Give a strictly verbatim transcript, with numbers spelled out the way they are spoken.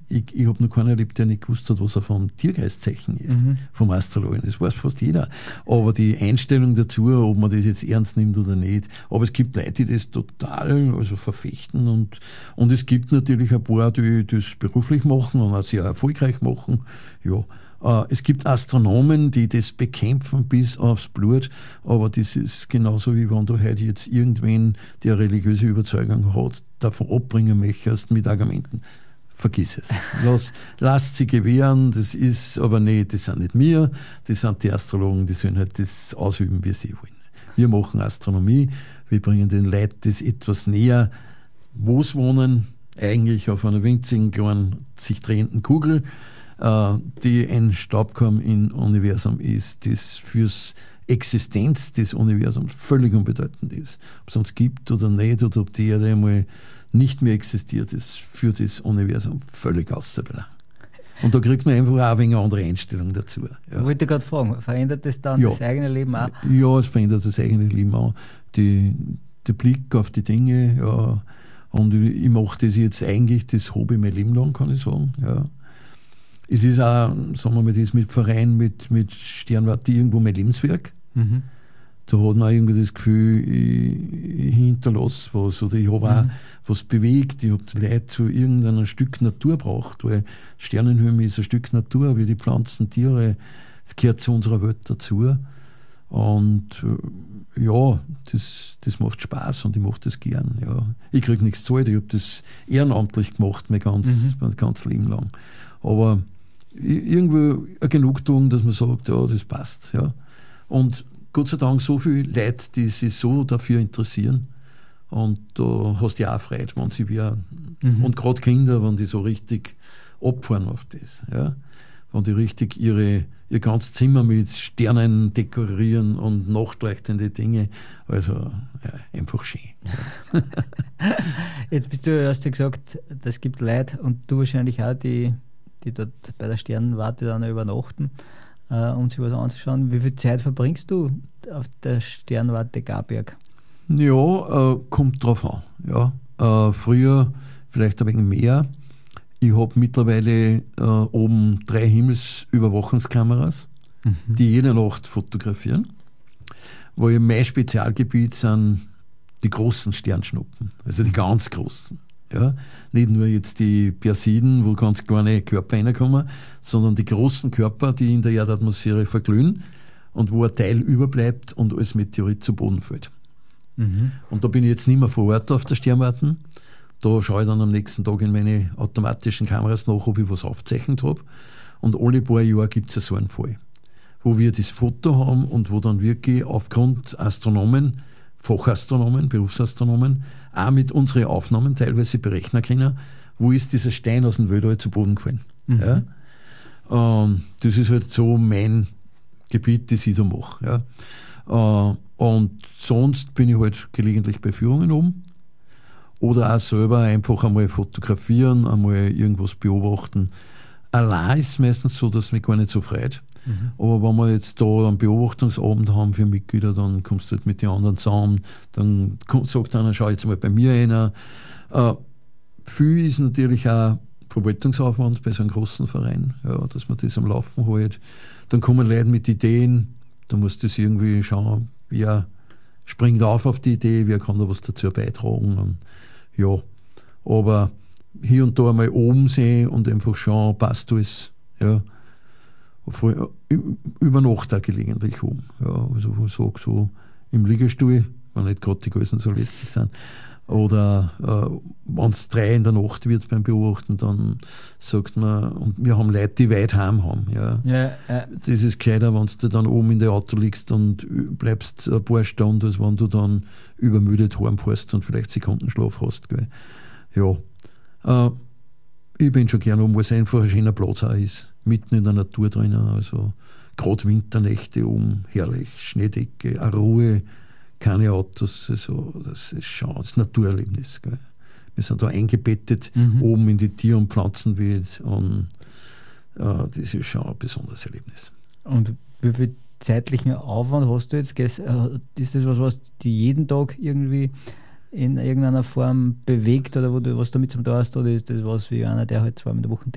ich, ich habe noch keinen erlebt, der nicht gewusst hat, was er vom Tierkreiszeichen ist, mhm. vom Astrologen. Das weiß fast jeder. Aber die Einstellung dazu, ob man das jetzt ernst nimmt oder nicht, aber es gibt Leute, die das total also verfechten und, und es gibt natürlich ein paar, die das beruflich machen und auch sehr erfolgreich machen. Ja. Es gibt Astronomen, die das bekämpfen bis aufs Blut, aber das ist genauso wie wenn du heute jetzt irgendwen, der eine religiöse Überzeugung hat, davon abbringen möchtest mit Argumenten. Vergiss es. Lass, lasst sie gewähren, das ist aber nicht, das sind nicht wir, das sind die Astrologen, die sollen halt das ausüben, wie sie wollen. Wir machen Astronomie, wir bringen den Leuten das etwas näher, wo sie wohnen, eigentlich auf einer winzigen, kleinen, sich drehenden Kugel, die ein Staubkorn im Universum ist, das fürs Existenz des Universums völlig unbedeutend ist. Ob es uns gibt oder nicht, oder ob die Erde einmal nicht mehr existiert, ist für das Universum völlig außer Belang. Und da kriegt man einfach auch ein wenig eine andere Einstellung dazu. Ja. Ich wollte gerade fragen, verändert das dann ja. das eigene Leben auch? Ja, es verändert das eigene Leben auch. Die, der Blick auf die Dinge, ja. Und ich, ich mache das jetzt eigentlich, das Hobby mein Leben lang, kann ich sagen, ja. Es ist auch, sagen wir mal, das mit Verein, mit, mit Sternwarte irgendwo mein Lebenswerk. Mhm. Da hat man irgendwie das Gefühl, ich, ich hinterlasse was oder ich habe mhm. auch was bewegt. Ich habe die Leute zu irgendeinem Stück Natur gebracht, weil Sternenhimmel ist ein Stück Natur, wie die Pflanzen, Tiere. Das gehört zu unserer Welt dazu. Und ja, das, das macht Spaß und ich mache das gern. Ja. Ich kriege nichts gezahlt, ich habe das ehrenamtlich gemacht, mein ganz, mhm. mein ganzes Leben lang. Aber irgendwo eine Genugtuung, dass man sagt, ja, das passt. Ja. Und Gott sei Dank so viele Leute, die sich so dafür interessieren. Und da hast du ja auch Freude, wenn sie wieder, mhm. und gerade Kinder, wenn die so richtig abfahren auf das. Ja. Wenn die richtig ihre, ihr ganzes Zimmer mit Sternen dekorieren und nachtleuchtende Dinge. Also ja, einfach schön. Ja. Jetzt bist du, hast du gesagt, es gibt Leute und du wahrscheinlich auch, die die dort bei der Sternwarte dann übernachten, äh, um sich was anzuschauen. Wie viel Zeit verbringst du auf der Sternwarte Garberg? Ja, äh, kommt drauf an. Ja. Äh, früher vielleicht ein wenig mehr. Ich habe mittlerweile äh, oben drei Himmelsüberwachungskameras, mhm. die jede Nacht fotografieren. Weil mein Spezialgebiet sind die großen Sternschnuppen, also die ganz großen. Ja, nicht nur jetzt die Persiden, wo ganz kleine Körper reinkommen, sondern die großen Körper, die in der Erdatmosphäre verglühen und wo ein Teil überbleibt und als Meteorit zu Boden fällt. Mhm. Und da bin ich jetzt nicht mehr vor Ort auf der Sternwarte. Da schaue ich dann am nächsten Tag in meine automatischen Kameras nach, ob ich was aufgezeichnet habe. Und alle paar Jahre gibt es so einen Fall, wo wir das Foto haben und wo dann wirklich aufgrund Astronomen, Fachastronomen, Berufsastronomen, auch mit unseren Aufnahmen teilweise berechnen können, wo ist dieser Stein aus dem Weltall zu Boden gefallen. Mhm. Ja? Ähm, das ist halt so mein Gebiet, das ich da mache. Ja? Äh, und sonst bin ich halt gelegentlich bei Führungen oben oder auch selber einfach einmal fotografieren, einmal irgendwas beobachten. Allein ist es meistens so, dass es mich gar nicht so freut. Mhm. Aber wenn wir jetzt da einen Beobachtungsabend haben für Mitglieder, dann kommst du halt mit den anderen zusammen, dann sagt einer, schau jetzt mal bei mir rein. Äh, viel ist natürlich auch Verwaltungsaufwand bei so einem großen Verein, ja, dass man das am Laufen hält. Dann kommen Leute mit Ideen, da musst du das irgendwie schauen, wer springt auf auf die Idee, wer kann da was dazu beitragen. Und, ja, aber hier und da mal oben sehen und einfach schauen, passt alles. Ja. Über Nacht auch gelegentlich um. Ja, also ich sage so im Liegestuhl, wenn nicht gerade die Größen so lästig sind. Oder äh, wenn es drei in der Nacht wird beim Beobachten, dann sagt man, und wir haben Leute, die weit heim haben. Ja. Ja, ja. Das ist gescheiter, wenn du dann oben in der Auto liegst und bleibst ein paar Stunden, als wenn du dann übermüdet heimfährst und vielleicht Sekundenschlaf hast. Gell. Ja. Äh, ich bin schon gerne oben, wo es einfach ein schöner Platz auch ist. Mitten in der Natur drinnen. Also gerade Winternächte um, herrlich, Schneedecke, eine Ruhe. Keine Autos, also das ist schon das Naturerlebnis. Gell. Wir sind da eingebettet, mhm. oben in die Tier- und Pflanzenwelt und äh, das ist schon ein besonderes Erlebnis. Und wie viel zeitlichen Aufwand hast du jetzt? Ist das was, was dich jeden Tag irgendwie in irgendeiner Form bewegt oder wo du was damit zum tun hast, oder ist das was wie einer, der halt zweimal in der Woche